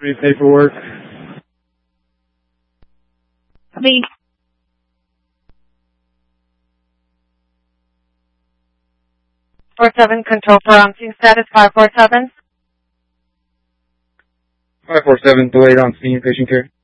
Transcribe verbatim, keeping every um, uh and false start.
Three paperwork. Please. four seven, control for on-scene status, five four seven. five four seven, delayed on scene, patient care.